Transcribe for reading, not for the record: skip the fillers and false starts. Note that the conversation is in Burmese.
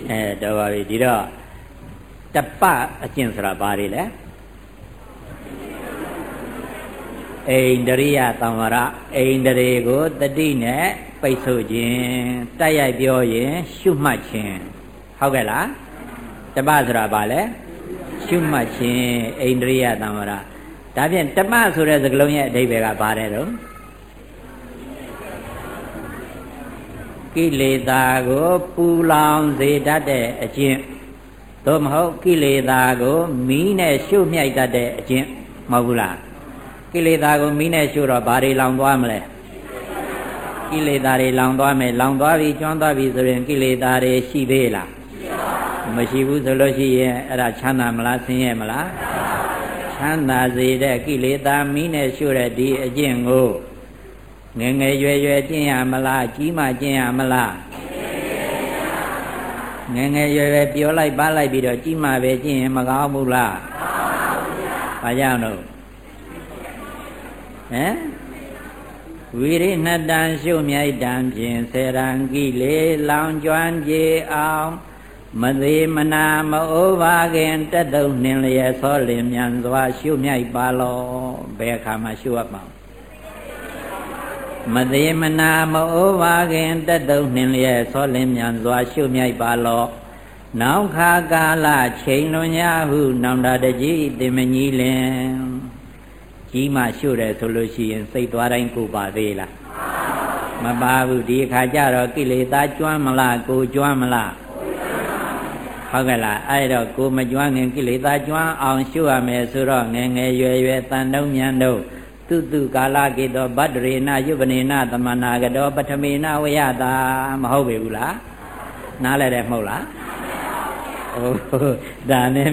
တော်ပါပြီဒီတော့တပအကျင့်ဆိုတာဘာတွေလဲအိန္ဒြိယသံဝရအိန္ဒြေကိုတတိနဲ့ပိတ်ဆို့ခြင်းတိုက်ရိုက်ပြောရင်ရှုမှတ်ခြင်းဟုတ်ကဲ့လားတပဆိုတာဘာလဲရှုမှတ်ခြင်းအိန္ဒြိယသံဝရဒါဖြင့်တပဆိုတဲ့စကားလုံးရဲ့အဓိပ္ပာယ်ကဘာလဲတော့ကိလေသာကိုပူလောင်စေတတ်တဲ့အကျင့်သို့မဟုတ်ကိလေသာကိုမီးနဲ့ရှို့မြိုက်တတ်တဲ့အကျင့်မဟုတ်ဘူးလားကိလေသာကိုမီးနဲ့ရှို့တော့ဘာတွေလောင်သွားမလဲကိလေသာတွေလောင်သွားမယ်လောင်သွားပြီကျွမ်းသွားပြီဆိုရင်ကိလေသာတွေရှိသေးလားမရှိဘူးဆိုလို့ရှိရင်အဲ့ဒါချမ်းသာမလားဆင်းရဲမလားချမ်းသာစေတဲ့ကိလေသာမီးနဲ့ရှို့တဲ့ဒီအကျင့်ကိုငယ်ငယ်ရွယ်ရွယ်ကျင့်ရမလားကြီးမှကျင့်ရမလားငယ်ငယ်ရွယ်ရွယ်ပြောလိုက်ပါလိုက်ပြီးတော့ကြီးမှပဲကျင့်ရင်မကောင်းဘူးလားဘာကြောင့်လို့ဝိရိဏတံရှုမြိုက်တံဖြင့်စေရန်ကိလေလောင်ကျွမ်းပြေအောင်မသေးမနာမအိုးပါခင်တက်တုံနှင်လျက်ဆောလင်မြန်စွာရှုမြိုက်ပါလောဘယ်အခါမှရှုရမှာမသေးမနာမအိုးပါခင်တက်တုံနှင်လျက်ဆောလင်မြန်စွာရှုမြိုက်ပါလောနောက်ခါကာလချိန်လွန်ညာဟုနောင်တတကြီးတင်မကြီးလင်ကြီးမှရှုတယ်ဆိုလို့ရှိရင်စိတ်သွားတိုင်းကိုပါသေးလားမပါဘူးဒီအခါကျတော့ကိလေသာကျွမ်းမလားကိုကျွမ်းမလားဟုတ်ကဲ့လားအဲ့တော့ကိုမကျွမ်းခင်ကိလေသာကျွမ်းအောင်ရှုရမယ်ဆိုတော့ငယ်ငယ်ရွယ်ရွယ်တန်တုံးမြန်တုံးသူကာလကေတောဗတ္တရေနယုပနေနသမနာကတောပထမေနဝယတာမဟုတ်ပြီဘူးလားနားလဲတယ်မဟုတ်လားဒါနဲ့